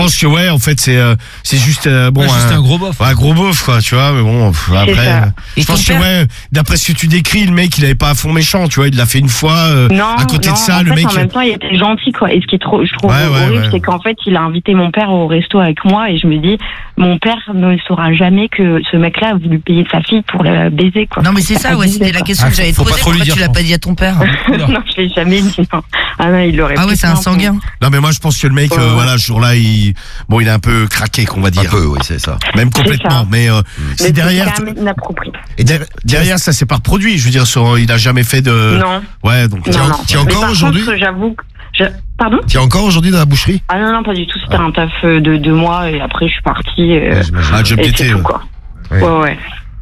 pense que ouais, en fait, c'est juste bon, juste un gros bof. Ouais, un gros bof, quoi, tu vois. Mais bon, après, je pense que ouais, d'après ce que tu décris, le mec, il avait pas à fond méchant, tu vois. Il l'a fait une fois. À côté de ça, le mec. En même temps, il était gentil, quoi. Et ce qui est je trouve horrible, c'est qu'en fait, il a invité mon père au resto avec moi, et je me dis, mon père ne saura jamais que ce mec-là a voulu payer sa fille pour la baiser, quoi. Non, mais c'est ça, ouais, c'était la question que j'avais te poser. Pourquoi tu l'as pas dit à ton père? Non, je l'ai jamais dit. Non. Ah non, il l'aurait. Ah ouais, c'est un sanguin. Non, mais moi, je pense que le mec, voilà, ce jour-là, il est un peu craqué, qu'on va dire. Un peu, oui, c'est ça. Même complètement. Mais c'est derrière. C'est quand même inapproprié. Et derrière, ça s'est pas reproduit. Je veux dire, il a jamais fait de. Non. Ouais, donc. Tu es encore aujourd'hui? J'avoue. Pardon? Tu es encore aujourd'hui dans la boucherie? Ah non, pas du tout. C'était un taf de 2 mois, et après, je suis partie. Je me c'est tout, quoi. Ouais.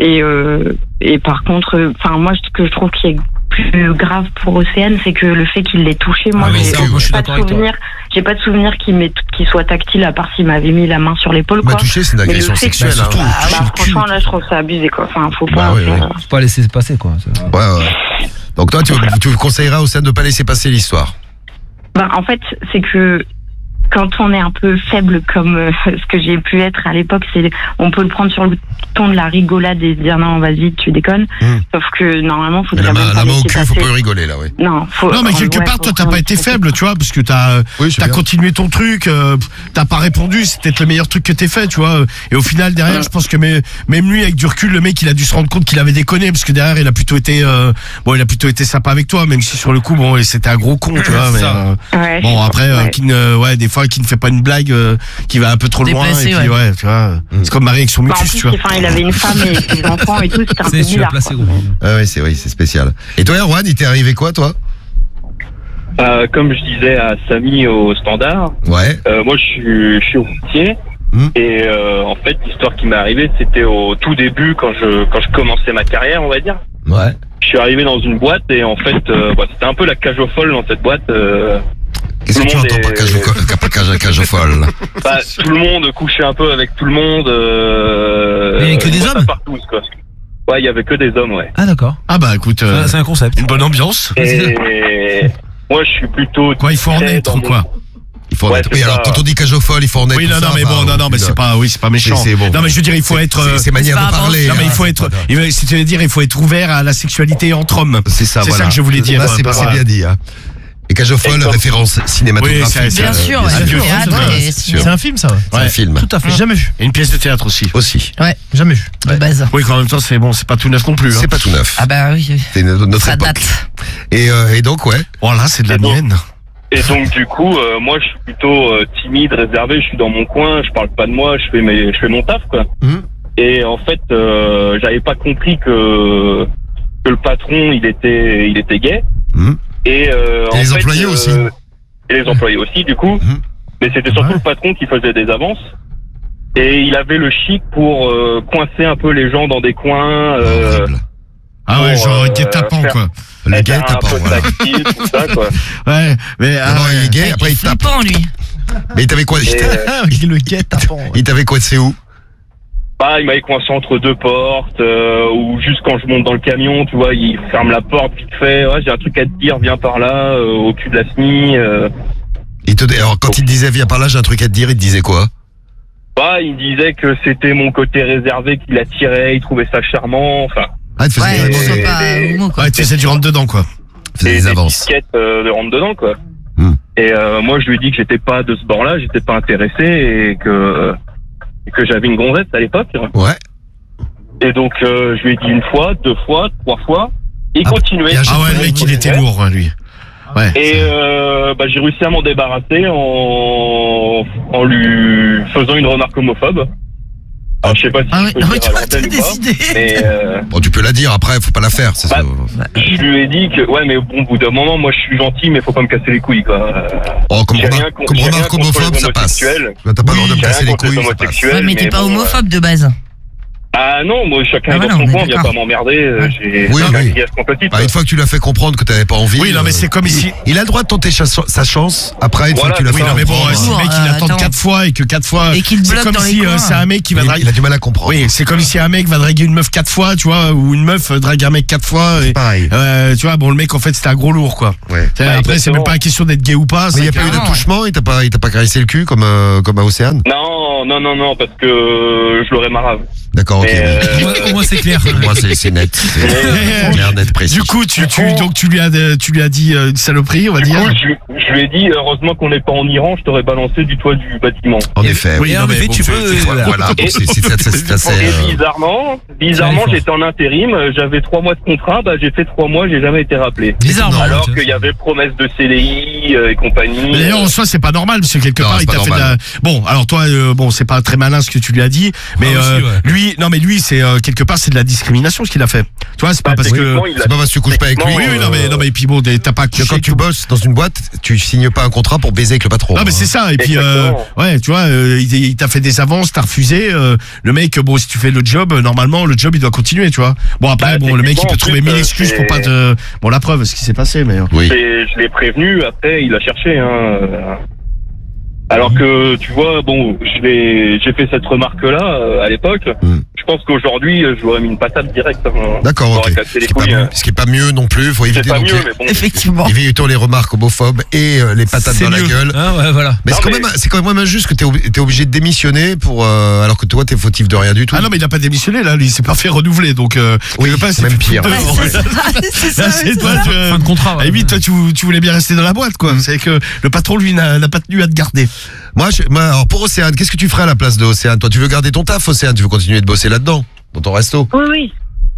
Et par contre, enfin, moi, ce que je trouve qui est plus grave pour Océane, c'est que le fait qu'il l'ait touché, moi, j'ai pas de souvenir qu'il soit tactile, à part s'il m'avait mis la main sur l'épaule, quoi. Touché, c'est une agression sexuelle, surtout. Franchement, là, je trouve ça abusé, quoi. Enfin, faut pas. Faut pas laisser passer, quoi. Ouais. Donc toi, tu conseilleras à Océane de pas laisser passer l'histoire. En fait, c'est que quand on est un peu faible comme ce que j'ai pu être à l'époque, on peut le prendre sur le ton de la rigolade et se dire non, vas-y, tu déconnes. Sauf que normalement, faut la main au cul, faut pas rigoler là, oui. Non, mais quelque part, toi, t'as pas été faible, tu vois, parce que t'as continué ton truc, t'as pas répondu, c'était peut-être le meilleur truc que t'aies fait, tu vois. Et au final, derrière, je pense que même lui, avec du recul, le mec, il a dû se rendre compte qu'il avait déconné, parce que derrière, il a plutôt été sympa avec toi, même si sur le coup, bon, c'était un gros con, tu vois. Mais bon, après, des fois, qui ne fait pas une blague, qui va un peu trop loin, et puis tu vois, c'est comme Marie avec son mutus, tu vois. Il avait une femme et ses enfants et tout, c'était un peu bizarre. C'est spécial. Et toi, Erwan, il t'est arrivé quoi, toi? Comme je disais à Samy au standard, moi je suis routier, et en fait l'histoire qui m'est arrivée, c'était au tout début quand je commençais ma carrière, on va dire. Ouais. Je suis arrivé dans une boîte et en fait c'était un peu la cage aux folles dans cette boîte. Qu'est-ce que tu entends par cage aux folles? Tout le monde couchait un peu avec tout le monde. Il y avait que des hommes? Partout, quoi. Ouais, il y avait que des hommes, ouais. Ah d'accord. Ah bah écoute, c'est un concept. Une bonne ambiance. Et moi, je suis plutôt. Quoi, il faut en être ou quoi? Il faut en être. Oui, alors quand on dit cage aux folles, il faut en être. Oui, mais c'est pas, c'est pas méchant. Non, mais je veux dire, il faut être. C'est manière de parler. Non, mais il faut être. C'est-à-dire, il faut être ouvert à la sexualité entre hommes. C'est ça, voilà. C'est ça que je voulais dire. C'est bien dit, hein. Et Cage aux folles, référence cinématographique. Bien sûr, c'est un film, ça. C'est un film. Tout à fait. Jamais vu. Et une pièce de théâtre aussi. Ouais. Jamais vu. De base. Oui, en même temps, c'est pas tout neuf non plus. C'est pas tout neuf. Ah bah oui. C'est notre ça époque. date. Et donc, ouais. Voilà, c'est de la mienne. Et donc, du coup, moi, je suis plutôt timide, réservé. Je suis dans mon coin. Je parle pas de moi. Je fais mon taf, quoi. Et en fait, j'avais pas compris que le patron, il était gay. Et les employés aussi. Et les employés aussi, du coup. Mais c'était surtout le patron qui faisait des avances. Et il avait le chic pour coincer un peu les gens dans des coins. Ah ouais, genre guet-apens, quoi. Le guet-apens, voilà. Tactile, tout ça, quoi. Ouais, mais d'abord, il est gay, après il tape. Lui. Mais il t'avait quoi? Le guet-apens. Il t'avait quoi de c'est où? Il m'avait coincé entre deux portes, ou juste quand je monte dans le camion, tu vois, il ferme la porte vite fait. Ouais, j'ai un truc à te dire, viens par là, au cul de la SNI. Alors, quand il te disait viens par là, j'ai un truc à te dire, il te disait quoi? Il disait que c'était mon côté réservé qui l'attirait, il trouvait ça charmant, enfin. Ah, il faisait tu faisais du rentre dedans, quoi. Des avances. De rentre dedans, quoi. Et moi, je lui ai dit que j'étais pas de ce bord-là, j'étais pas intéressé et que j'avais une gonzesse à l'époque. Ouais. Et donc, je lui ai dit 1 fois, 2 fois, 3 fois. Et il continuait. Ah ouais, le mec, il était lourd, lui. Ouais. Et j'ai réussi à m'en débarrasser en lui faisant une remarque homophobe. Alors, je sais pas si je peux le dire à l'antenne ou pas, mais bon, tu peux la dire après, faut pas la faire, c'est ça. Je lui ai dit que mais bon, au bout d'un moment, moi je suis gentil, mais faut pas me casser les couilles, quoi. Comme remarque homophobe, ça passe. T'as pas le droit de me casser les couilles, ça passe. Ouais, mais t'es pas homophobe de base. Ah non, moi chacun est dans son coin, viens pas m'emmerder. J'ai un gaz compétitif. Une fois que tu l'as fait comprendre que t'avais pas envie. Oui, non mais c'est comme ici. Il a le droit de tenter sa chance après une fois que tu l'as fait. Oui, non mais bon, si le mec il attend 4 fois et que 4 fois. Et qu'il c'est comme si c'est un mec qui va draguer. Il a du mal à comprendre. Oui, c'est comme si un mec va draguer une meuf 4 fois, tu vois, ou une meuf drague un mec 4 fois. Pareil. Tu vois, bon le mec en fait c'était un gros lourd quoi. Ouais. Après c'est même pas une question d'être gay ou pas. Mais il y a pas eu de touchement, il t'a pas caressé le cul comme à Océane? Non, parce que je l'aurais marave. D'accord, ok. Au moins c'est clair. Moi c'est net. C'est clair, net, précis. Du coup, tu lui as dit une saloperie, on va dire. Je lui ai dit, heureusement qu'on n'est pas en Iran, je t'aurais balancé du toit du bâtiment. En effet. Oui, en effet, tu peux. Voilà, c'est assez. Et bizarrement, j'étais en intérim, j'avais 3 mois de contrat, j'ai fait 3 mois, j'ai jamais été rappelé. Bizarrement. Alors qu'il y avait promesse de CDI et compagnie. Mais d'ailleurs, en soi, c'est pas normal, parce que quelque part, il t'a fait de la... Bon, alors toi, c'est pas très malin ce que tu lui as dit, mais lui, c'est quelque part, c'est de la discrimination ce qu'il a fait. Tu vois, c'est pas parce que... C'est pas parce que tu couches pas avec lui. Oui, non, mais puis bon, t'as pas couché. Quand tu bosses dans une boîte, tu signes pas un contrat pour baiser avec le patron. Non, mais c'est ça, et puis, ouais, tu vois, il t'a fait des avances, t'as refusé, le mec, bon, si tu fais le job, normalement, le job, il doit continuer, tu vois. Bon, après, le mec, il peut trouver 1000 excuses pour pas te... Bon, la preuve, ce qui s'est passé, mais... Oui. Je l'ai prévenu, après, il a cherché, Alors que, tu vois, bon, j'ai fait cette remarque-là, à l'époque. Je pense qu'aujourd'hui, je lui aurais mis une patate directe. D'accord, ok. Ce qui est pas mieux non plus, faut éviter donc effectivement. Évitons les remarques homophobes et les patates dans la gueule. Ah ouais, voilà. Mais c'est quand même injuste que t'es obligé de démissionner pour alors que toi t'es fautif de rien du tout. Ah non, mais il a pas démissionné là, lui il s'est pas fait renouveler, donc oui, c'est même pire. C'est toi, fin de contrat. À toi tu voulais bien rester dans la boîte quoi. C'est que le patron lui n'a pas tenu à te garder. Moi, alors pour Océane, qu'est-ce que tu ferais à la place de Océane? Toi, tu veux garder ton taf, Océane? Tu veux continuer de bosser là-dedans, dans ton resto? Oui.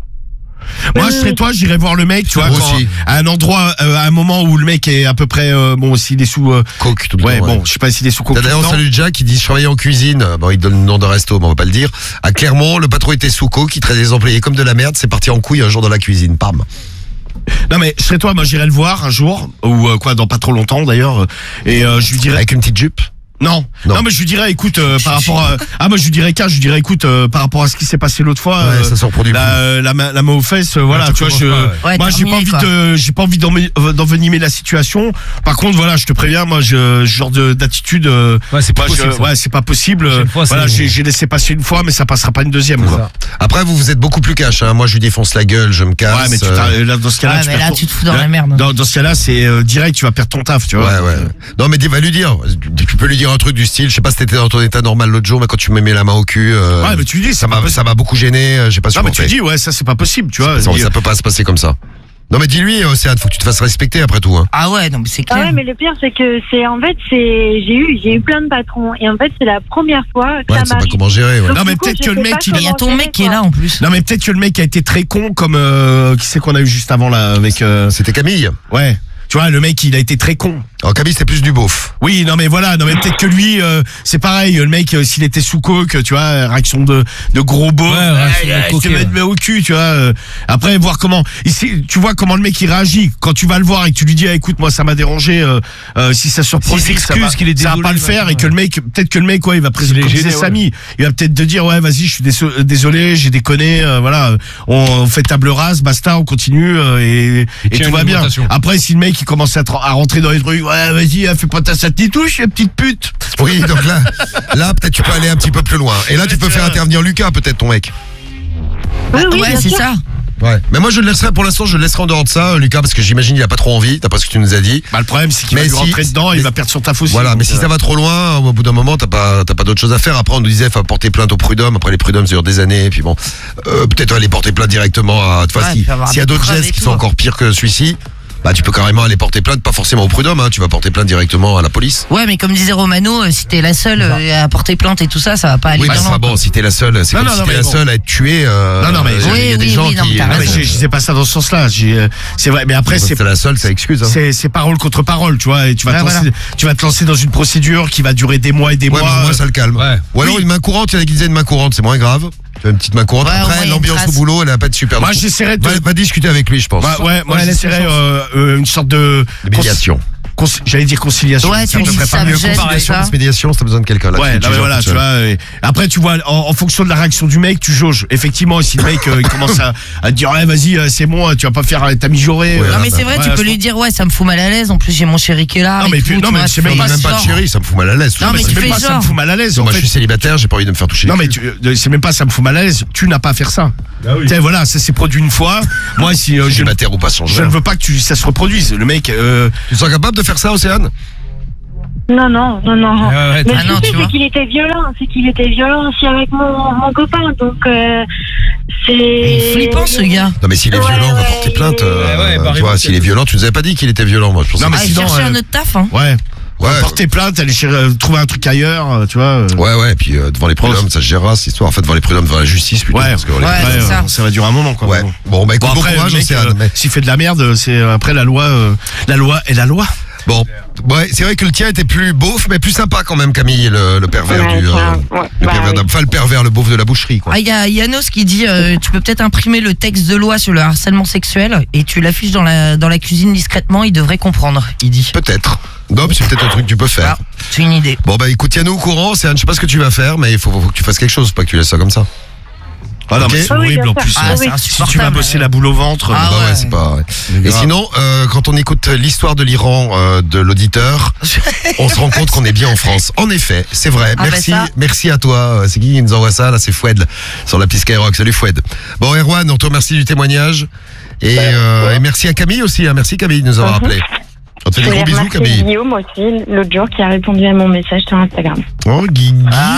Moi, je serais toi, j'irais voir le mec, tu vois, à un endroit, à un moment où le mec est à peu près, bon, s'il est sous coke tout le temps. Ouais, bon, je sais pas s'il est sous coke. D'ailleurs, on salue Jack qui dit je travaillais en cuisine. Bon, il donne le nom de resto, mais on va pas le dire. À Clermont, le patron était sous coke, il traitait les employés comme de la merde. C'est parti en couille un jour dans la cuisine. Pam. Non mais je serais toi, moi j'irais le voir un jour ou dans pas trop longtemps d'ailleurs, et je lui dirais avec une petite jupe. Non, mais je lui dirais, écoute, par rapport à, moi je lui dirais, écoute, par rapport à ce qui s'est passé l'autre fois, ça se reproduit la main aux fesses, voilà, tu vois, moi j'ai pas envie d'envenimer la situation. Par contre, voilà, je te préviens, moi, ce genre d'attitude, c'est pas possible. C'est pas possible. Voilà, j'ai laissé passer une fois, mais ça passera pas une deuxième, quoi. Après, vous êtes beaucoup plus cash, hein. Moi, je lui défonce la gueule, je me casse. Ouais, mais là, dans ce cas-là, tu te fous dans la merde. Dans ce cas-là, c'est direct, tu vas perdre ton taf, tu vois. Ouais. Non, mais va lui dire. Tu peux lui dire un truc du style, je sais pas si t'étais dans ton état normal l'autre jour, mais quand tu me mets la main au cul, ouais, mais tu dis, ça m'a beaucoup gêné, j'ai pas supporté. Non, mais tu dis, ouais, ça c'est pas possible, tu vois. Ça peut pas se passer comme ça. Non, mais dis-lui, Océane, faut que tu te fasses respecter après tout, hein. Ah ouais, non, mais c'est clair. Ah ouais, mais le pire, c'est que j'ai eu plein de patrons, et en fait, c'est la première fois que ça m'arrive. Pas comment gérer, ouais. Non, mais peut-être que le mec, il y a ton mec qui est là en plus. Non, mais peut-être que le mec a été très con, comme, qui c'est qu'on a eu juste avant là, avec, C'était Camille. Ouais. Tu vois, le mec, il a été très con. Alors Camille, c'était plus du beauf. Oui, non mais voilà, non mais peut-être que lui, c'est pareil, le mec, s'il était sous coke, tu vois, réaction de gros beau, il se met au cul, tu vois. Après, voir comment, ici, tu vois comment le mec il réagit quand tu vas le voir et que tu lui dis, écoute, moi ça m'a dérangé, si ça surproduit, ça va pas le faire, et que le mec, peut-être que le mec, ouais, il va présenter Samy, il va peut-être te dire, ouais, vas-y, je suis désolé, j'ai déconné, voilà, on fait table rase, basta, on continue, et tout va bien. Après, si le mec il commence à rentrer dans les trucs, ouais, vas-y, fais pas ta satitouche, petite pute. Oui, donc là, peut-être tu peux aller un petit peu plus loin. Et là, tu peux faire intervenir Lucas, peut-être, ton mec. Ouais, c'est ça. Ouais, mais moi je le laisserai, pour l'instant je le laisserai en dehors de ça, Lucas, parce que j'imagine il a pas trop envie, d'après ce que tu nous as dit. Bah le problème c'est qu'il va lui rentrer dedans, il va perdre son taf aussi. Voilà, mais si ça va trop loin, au bout d'un moment t'as pas d'autre chose à faire. Après on nous disait faut porter plainte au prud'homme, après les prud'hommes ça dure des années, et puis bon, peut-être aller porter plainte directement à, s'il y a d'autres gestes qui sont encore pires que celui-ci. Bah tu peux carrément aller porter plainte, pas forcément au prud'homme, hein, tu vas porter plainte directement à la police. Ouais, mais comme disait Romano, si t'es la seule à porter plainte et tout ça, ça va pas aller. Oui, bah bon, si t'es la seule, c'est comme si t'es la seule à être tuée. Non, mais il y a des gens qui. Je disais pas ça dans ce sens-là. C'est vrai, mais après c'est la seule, ça excuse. Hein. C'est parole contre parole, tu vois, et tu vas te lancer dans une procédure qui va durer des mois et des mois. Moi ça le calme. Ouais. Ou alors une main courante, il y en a qui disaient une main courante, c'est moins grave. Tu as une petite main courante. Après, l'ambiance au boulot, elle va pas être super. Moi, j'essaierais va discuter avec lui, je pense. Moi, j'essaierais une sorte de médiation. j'allais dire conciliation. Ouais, tu dis ça me gêne, médiation, t'as besoin de quelqu'un là. Ouais, voilà, tu vois. Après, tu vois, en fonction de la réaction du mec, tu jauges. Effectivement, si le mec il commence à te dire, ouais, vas-y, c'est bon, tu vas pas faire ta mijaurée. Non, mais c'est vrai, tu peux lui dire, ouais, ça me fout mal à l'aise. En plus, j'ai mon chéri qui est là. Non, mais c'est même pas de chéri, ça me fout mal à l'aise. Non, mais c'est même pas ça me fout mal à l'aise. Moi, je suis célibataire, j'ai pas envie de me faire toucher. Non, mais c'est même pas ça me fout mal à l'aise. Tu n'as pas à faire ça. Tu sais, voilà, ça s'est produit une fois. Moi, si célibataire ou pas changer. Je ne veux pas que ça se reproduise. Le mec. Tu sens capable de faire ça, Océane? Non. Mais non, c'est qu'il était violent aussi avec mon copain, donc c'est... Il est flippant, ce gars. Non, mais s'il est violent, on va porter plainte. Tu vois, s'il est violent, tu nous avais pas dit qu'il était violent, moi. Je pensais. Non, mais sinon, chercher un autre taf, hein. Ouais. Porter plainte, aller trouver un truc ailleurs, tu vois. Ouais, et puis devant les prud'hommes, ça se gérera cette histoire. En fait, devant les prud'hommes, devant la justice plutôt. Parce que ça va durer un moment, quoi. Ouais. Bon, bah écoute, bon courage, Océane. S'il fait de la merde, c'est après la loi est la loi. Bon, ouais, c'est vrai que le tien était plus beauf, mais plus sympa quand même, Camille, le pervers le pervers, le beauf de la boucherie, quoi. Ah, il y a Yanos qui dit, tu peux peut-être imprimer le texte de loi sur le harcèlement sexuel et tu l'affiches dans la cuisine discrètement, il devrait comprendre, il dit. Peut-être. Non, mais c'est peut-être un truc que tu peux faire. C'est une idée. Bon, bah écoute, tiens-nous au courant, je sais pas ce que tu vas faire, mais il faut que tu fasses quelque chose, pas que tu laisses ça comme ça. Ah non, mais c'est horrible en plus. Si tu vas bosser la boule au ventre. Ouais, c'est pas. Et sinon, quand on écoute l'histoire de l'Iran de l'auditeur, on se rend compte qu'on est bien en France. En effet, c'est vrai. Merci à toi. C'est qui nous envoie ça? Là, c'est Foued sur l'appli Skyrock. Salut Foued. Bon, Erwan, on te remercie du témoignage et merci à Camille aussi. Merci Camille de nous avoir appelé. On te fait des gros bisous, Camille. Guillaume aussi, l'autre jour, qui a répondu à mon message sur Instagram. Oh, Guigui.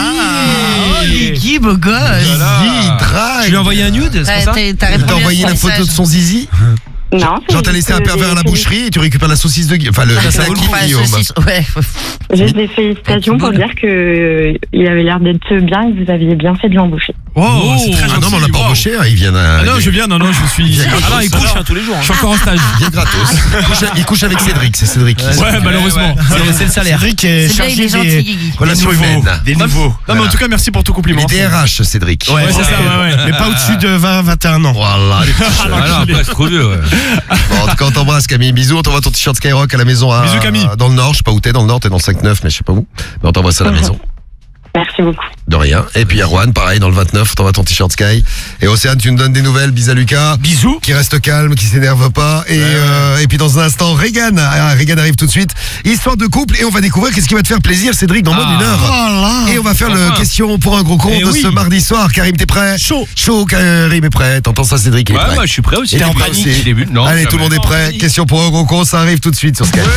Guigui, beau gosse. Guigui, drague. Tu lui as envoyé un nude, c'est ça? T'as envoyé la photo de son zizi? Non. Genre t'as laissé un pervers à la boucherie et tu récupères la saucisse de Guillaume. Enfin, le saucisse, ouais. Juste des félicitations pour dire que il avait l'air d'être bien et que vous aviez bien fait de l'embaucher. Oh, c'est très gentil. Non, mais on l'a pas embauché, il vient non, je viens, je suis. Ah non, il couche tous les jours. Je suis encore en stage. Il est gratos. Il couche avec Cédric, c'est Cédric. Ouais, malheureusement. C'est le salaire. Cédric est chargé des nouveaux. Non, mais en tout cas, merci pour ton compliment. Il est DRH, Cédric. Ouais, c'est ça, ouais. Mais pas au-dessus de 20-21 ans. Voilà. Ah non, c'est trop vieux, ouais. Bon, en tout cas, on t'embrasse, Camille. Bisous, on t'envoie ton t-shirt Skyrock à la maison. Bisous, Camille. Dans le Nord, je sais pas où t'es, dans le Nord, t'es dans le 5-9, mais je sais pas où. Mais on t'envoie ça à la maison. Merci beaucoup. De rien. Et puis Erwan, pareil, dans le 29, t'envoies ton t-shirt Sky. Et Océane, tu nous donnes des nouvelles. Bisous à Lucas. Bisous. Qui reste calme, qui s'énerve pas. Et puis dans un instant, Regan arrive tout de suite. Histoire de couple. Et on va découvrir qu'est-ce qui va te faire plaisir, Cédric, dans moins d'une heure. Et on va faire le question pour un gros con de ce mardi soir. Karim, t'es prêt? Chaud, Karim est prêt. T'entends ça, Cédric? Il est prêt. Moi, je suis prêt aussi. T'es en panique. Allez, tout le monde est prêt. Question pour un gros con, ça arrive tout de suite sur Sky.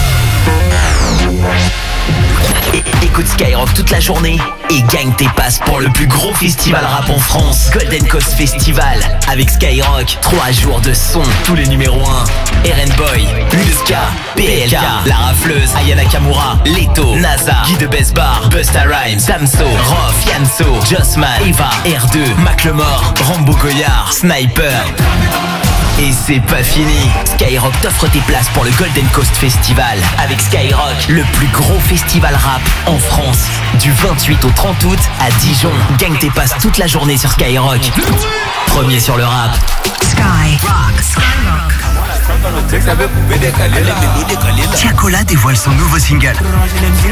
Écoute Skyrock toute la journée et gagne tes passes pour le plus gros festival rap en France, Golden Coast Festival. Avec Skyrock, 3 jours de son, tous les numéros 1. RN Boy, Luska, PLK, La Rafleuse, Aya Nakamura, Leto, NASA, Guy de Besbar, Busta Rhymes, Damso, Rof, Yanso, Jossman, Eva, R2, Macklemore, Rambo Goyard, Sniper. Et c'est pas fini. Skyrock t'offre tes places pour le Golden Coast Festival. Avec Skyrock, le plus gros festival rap en France. Du 28 au 30 août à Dijon. Gagne tes passes toute la journée sur Skyrock. Premier sur le rap. Skyrock. Tiakola dévoile son nouveau single.